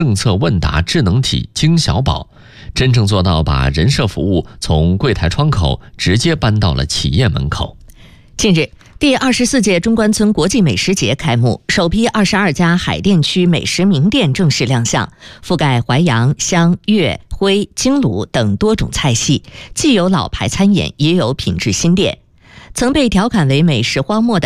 政策问答智能体精小宝，真正做到把人社服务从柜台窗口直接搬到了企业门口。 近日，第24届中关村国际美食节开幕，首批22家海淀区美食名店正式亮相，覆盖淮扬、湘、粤、徽、京鲁等多种菜系，既有老牌餐饮，也有品质新店。曾被调侃为美食荒漠的